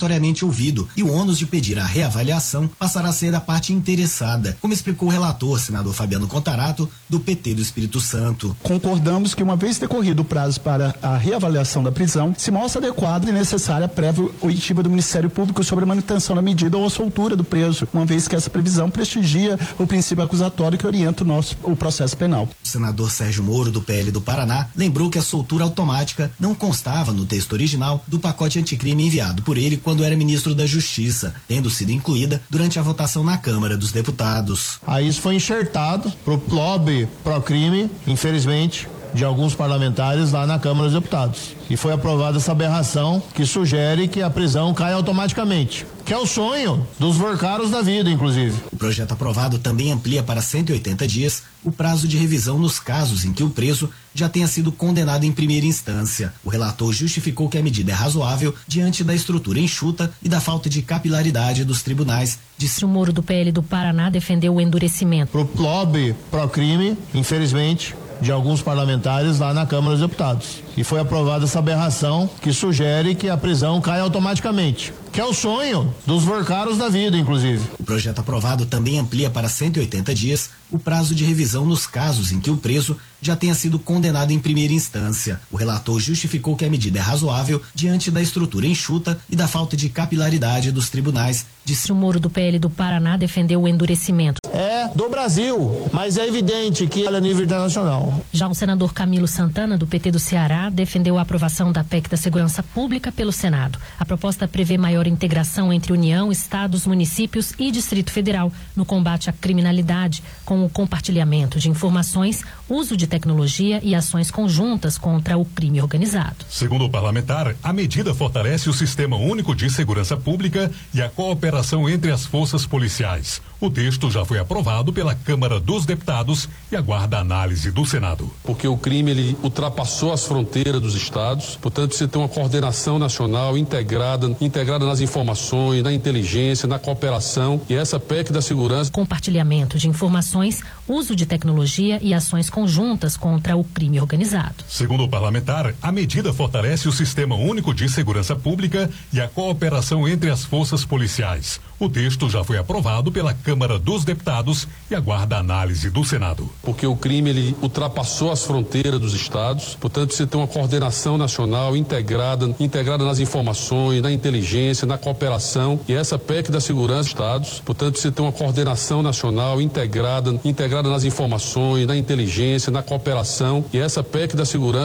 satisfatoriamente ouvido e o ônus de pedir a reavaliação passará a ser da parte interessada, como explicou o relator, senador Fabiano Contarato, do PT do Espírito Santo. Concordamos que, uma vez decorrido o prazo para a reavaliação da prisão, se mostra adequada e necessária a prévia oitiva do Ministério Público sobre a manutenção da medida ou a soltura do preso, uma vez que essa previsão prestigia o princípio acusatório que orienta o processo penal. O senador Sérgio Moro, do PL do Paraná, lembrou que a soltura automática não constava no texto original do pacote anticrime enviado por ele quando era ministro da Justiça, tendo sido incluída durante a votação na Câmara dos Deputados. Aí isso foi enxertado pro lobby pró-crime, infelizmente, de alguns parlamentares lá na Câmara dos Deputados. E foi aprovada essa aberração que sugere que a prisão caia automaticamente, que é o sonho dos worcaros da vida, inclusive. O projeto aprovado também amplia para 180 dias o prazo de revisão nos casos em que o preso já tenha sido condenado em primeira instância. O relator justificou que a medida é razoável diante da estrutura enxuta e da falta de capilaridade dos tribunais. O Moro, do PL do Paraná, defendeu o endurecimento. Pro lobby pró-crime, infelizmente, de alguns parlamentares lá na Câmara dos Deputados. E foi aprovada essa aberração que sugere que a prisão caia automaticamente, que é o sonho dos worcaros da vida, inclusive. O projeto aprovado também amplia para 180 dias o prazo de revisão nos casos em que o preso já tenha sido condenado em primeira instância. O relator justificou que a medida é razoável diante da estrutura enxuta e da falta de capilaridade dos tribunais. O Moro, do PL do Paraná, defendeu o endurecimento. É do Brasil, mas é evidente que é a nível internacional. Já o senador Camilo Santana, do PT do Ceará, defendeu a aprovação da PEC da Segurança Pública pelo Senado. A proposta prevê maior integração entre União, Estados, municípios e Distrito Federal no combate à criminalidade, com o compartilhamento de informações, uso de tecnologia e ações conjuntas contra o crime organizado. Segundo o parlamentar, a medida fortalece o Sistema Único de Segurança Pública e a cooperação entre as forças policiais. O texto já foi aprovado pela Câmara dos Deputados e aguarda a análise do Senado. Porque o crime ele ultrapassou as fronteiras dos estados, portanto você tem uma coordenação nacional integrada nas informações, na inteligência, na cooperação, e essa PEC da segurança. Compartilhamento de informações, uso de tecnologia e ações conjuntas contra o crime organizado. Segundo o parlamentar, a medida fortalece o Sistema Único de Segurança Pública e a cooperação entre as forças policiais. O texto já foi aprovado pela Câmara dos Deputados e aguarda a análise do Senado. Porque o crime ele ultrapassou as fronteiras dos estados, portanto você tem uma coordenação nacional integrada nas informações, na inteligência, na cooperação, e essa PEC da segurança dos estados, portanto você tem uma coordenação nacional integrada nas informações, na inteligência, na cooperação, e essa PEC da segurança